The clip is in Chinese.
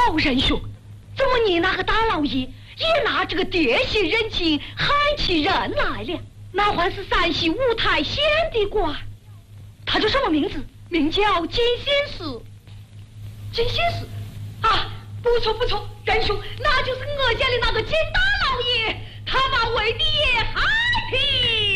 好，仁兄，怎么你那个大老爷也拿这个爹系人情喊起人来了？那还是陕西五台县的官，他叫什么名字？名叫金仙师。金仙师啊，不错不错，仁兄，那就是我家的那个金大老爷，他把为爹害平。